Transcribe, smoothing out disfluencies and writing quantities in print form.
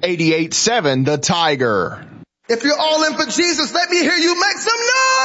88.7 The Tiger. If you're all in for Jesus, let me hear you make some noise!